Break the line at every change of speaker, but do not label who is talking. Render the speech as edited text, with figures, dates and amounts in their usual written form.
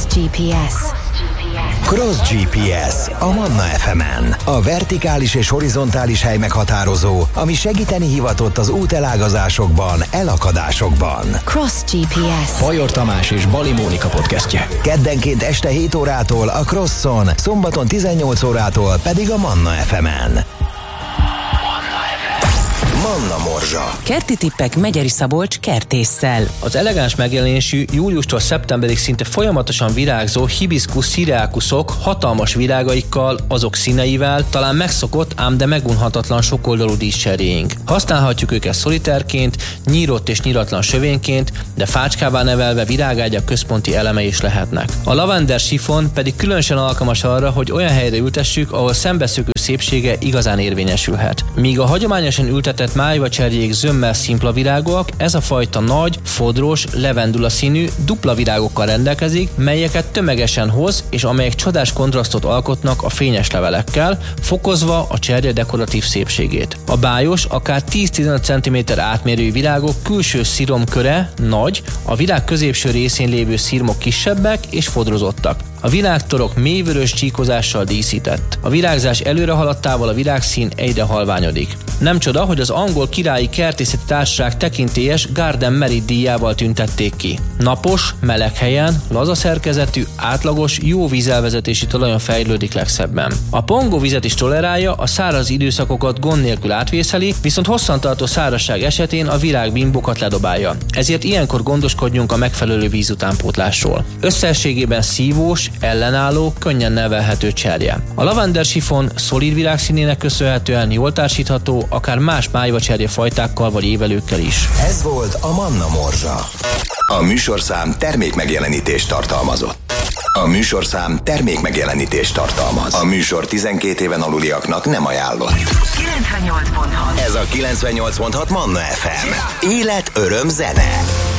GPS.
Cross GPS a Manna FM-en. A vertikális és horizontális hely meghatározó, ami segíteni hivatott az útelágazásokban, elakadásokban.
Cross GPS.
Bajor Tamás és Bali Mónika podcastje.
Keddenként este 7 órától a Crosson, szombaton 18 órától pedig a Manna FM-en. Manna Morzsa.
Kerti tippek Megyeri Szabolcs kertésszel.
Az elegáns megjelenésű, júliustól szeptemberig szinte folyamatosan virágzó hibiscus syriacusok hatalmas virágaikkal, azok színeivel talán megszokott, ám de megunhatatlan sokoldalú díszcserjéink. Használhatjuk őket szolitárként, nyírott és nyíratlan sövényként, de fácskává nevelve virágágyak központi eleme is lehetnek. A lavender sifon pedig különösen alkalmas arra, hogy olyan helyre ültessük, ahol szembeszökő szépsége igazán érvényesülhet. Míg a hagyományosan ültetett májvacserjék zömmel szimpla virágok, ez a fajta nagy, fodros, levendula színű, dupla virágokkal rendelkezik, melyeket tömegesen hoz, és amelyek csodás kontrasztot alkotnak a fényes levelekkel, fokozva a cserje dekoratív szépségét. A bájos, akár 10-15 cm átmérőjű virágok külső sziromköre nagy, a virág középső részén lévő szirmok kisebbek és fodrozottak. A virágtorok mélyvörös csíkozással díszített. A virágzás előre haladtával a virágszín egyre halványodik. Nem csoda, hogy az angol királyi kertészeti társaság tekintélyes Garden Merit díjával tüntették ki. Napos, meleg helyen, laza szerkezetű, átlagos, jó vízelvezetési talajon fejlődik legszebben. A pongóvizet is tolerálja, a száraz időszakokat gond nélkül átvészeli, viszont hosszantartó szárazság esetén a virágbimbokat ledobálja. Ezért ilyenkor gondoskodjunk a megfelelő vízutánpótlásról. Összességében szívós, ellenálló, könnyen nevelhető cserje. A lavender sifon szolid virágszínének köszönhetően jól társítható, akár más májvacserje fajtákkal vagy évelőkkel is.
Ez volt a Manna Morzsa. A műsorszám termékmegjelenítést tartalmazott. A műsorszám termékmegjelenítést tartalmaz. A műsor 12 éven aluliaknak nem ajánlott.
98.6.
Ez a 98.6 Manna FM. Élet, öröm, zene.